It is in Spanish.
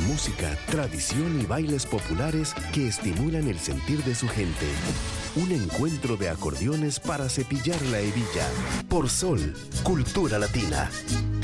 música, tradición y bailes populares que estimulan el sentir de su gente. Un encuentro de acordeones para cepillar la hebilla. Por Sol, Cultura Latina.